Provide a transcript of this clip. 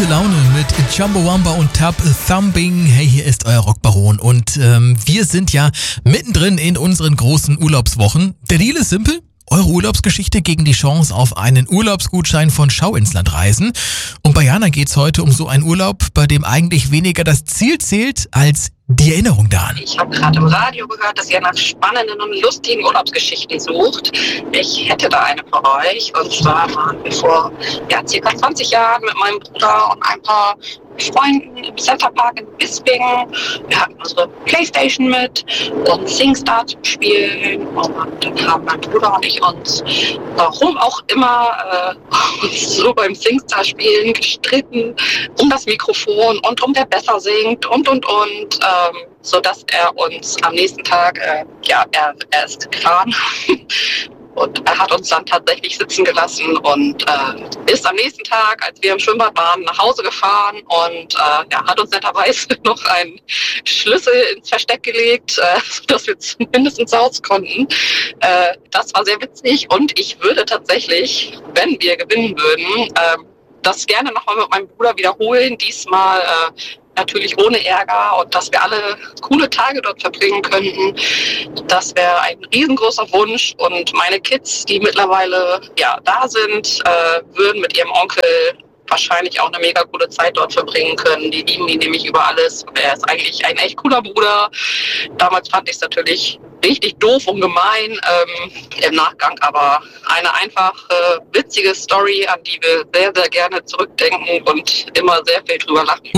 gute Laune mit Chumbawamba und Tub Thumping. Hey, hier ist euer Rockbaron und wir sind ja mittendrin in unseren großen Urlaubswochen. Der Deal ist simpel. Eure Urlaubsgeschichte gegen die Chance auf einen Urlaubsgutschein von Schau ins Land reisen. Und bei Jana geht's heute um so einen Urlaub, bei dem eigentlich weniger das Ziel zählt als die Erinnerung daran. Ich habe gerade im Radio gehört, dass ihr nach spannenden und lustigen Urlaubsgeschichten sucht. Ich hätte da eine für euch. Und zwar waren wir vor circa 20 Jahren mit meinem Bruder und ein paar Freunden im Centerpark in Bisping. Wir hatten unsere Playstation mit und SingStar zum Spielen. Und dann haben mein Bruder und ich uns, warum auch immer, so beim SingStar-Spielen gestritten um das Mikrofon und um wer besser singt und. Sodass er uns am nächsten Tag, er ist gefahren und er hat uns dann tatsächlich sitzen gelassen und ist am nächsten Tag, als wir im Schwimmbad waren, nach Hause gefahren und hat uns netterweise noch einen Schlüssel ins Versteck gelegt, sodass wir zumindest ins Haus konnten. Das war sehr witzig und ich würde tatsächlich, wenn wir gewinnen würden, das gerne nochmal mit meinem Bruder wiederholen, diesmal natürlich ohne Ärger und dass wir alle coole Tage dort verbringen könnten. Das wäre ein riesengroßer Wunsch und meine Kids, die mittlerweile da sind, würden mit ihrem Onkel wahrscheinlich auch eine mega coole Zeit dort verbringen können. Die lieben ihn nämlich über alles. Er ist eigentlich ein echt cooler Bruder. Damals fand ich es natürlich richtig doof und gemein. Im Nachgang aber eine einfach witzige Story, an die wir sehr, sehr gerne zurückdenken und immer sehr viel drüber lachen.